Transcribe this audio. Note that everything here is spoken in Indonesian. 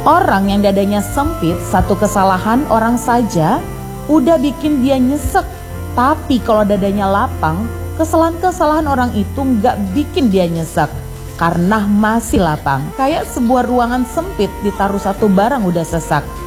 Orang yang dadanya sempit, satu kesalahan orang saja udah bikin dia nyesek. Tapi kalau dadanya lapang, kesalahan-kesalahan orang itu gak bikin dia nyesek karena masih lapang. Kayak sebuah ruangan sempit ditaruh satu barang udah sesak.